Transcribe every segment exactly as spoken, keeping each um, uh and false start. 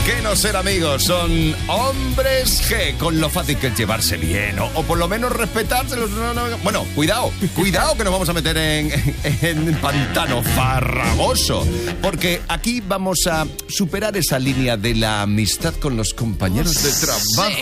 qué no ser amigos? Son hombres G, con lo fácil que es llevarse bien, o, o por lo menos respetárselos. No, no, bueno, cuidado, cuidado que nos vamos a meter en, en, en pantano farragoso, porque aquí vamos a superar esa línea de la amistad con los compañeros de trabajo.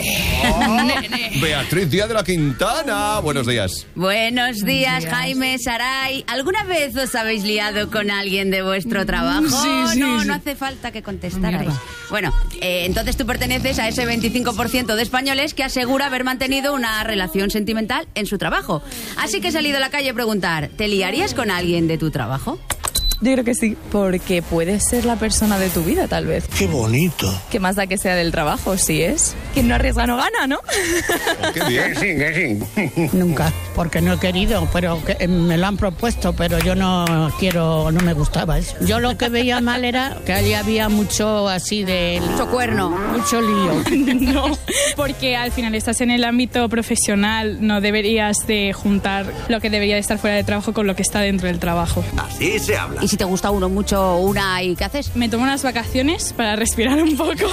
Oh, Beatriz Díaz de la Quintana, buenos días. Buenos días, Jaime, Saray. ¿Alguna vez os habéis liado con alguien de vuestro trabajo? Sí, sí, no, sí. no hace falta que contestarais. Bueno, eh, entonces tú perteneces a ese veinticinco por ciento de españoles que asegura haber mantenido una relación sentimental en su trabajo. Así que he salido a la calle a preguntar, ¿te liarías con alguien de tu trabajo? Yo creo que sí, porque puede ser la persona de tu vida, tal vez. ¡Qué bonito! ¿Qué más da que sea del trabajo? Si es. Quien no arriesga no gana, ¿no? Oh, qué bien. Sí, que sí. Nunca, porque no he querido, pero que, me lo han propuesto, pero yo no quiero, no me gustaba eso. Yo lo que veía mal era que allí había mucho así de... Mucho cuerno. Mucho lío. No, porque al final estás en el ámbito profesional, no deberías de juntar lo que debería de estar fuera de trabajo con lo que está dentro del trabajo. Así se habla. ¿Y si te gusta uno mucho, una, y qué haces? Me tomo unas vacaciones para respirar un poco.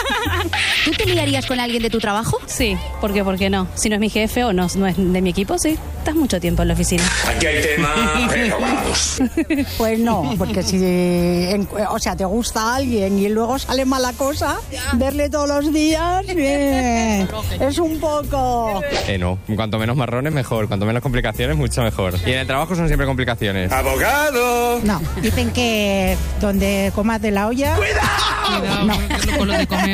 ¿Tú te liarías con alguien de tu trabajo? Sí, porque ¿por qué no? Si no es mi jefe o no, no es de mi equipo, sí. Estás mucho tiempo en la oficina. Aquí hay tema, pero vamos. Pues no, porque si, en- o sea, te gusta alguien y luego sale mala cosa, verle todos los días, eh, es un poco... Eh, no, cuanto menos marrones mejor, cuanto menos complicaciones mucho mejor. Y en el trabajo son siempre complicaciones. ¡Abogado! No, dicen que donde comas de la olla... Cuidado, no. Con lo de comer.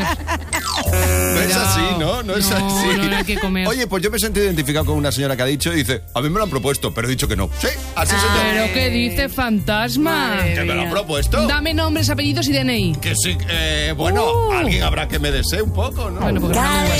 No es así, ¿no? No es No, así. no hay que comer. Oye, pues yo me he sentido identificado con una señora que ha dicho y dice, a mí me lo han propuesto, pero he dicho que no. Sí, así soy yo. ¿Pero qué dice, fantasma? ¿Que me lo han propuesto? Dame nombres, apellidos y D N I. Que sí, eh, bueno, Uh. alguien habrá que me desee un poco, ¿no? Bueno, porque no me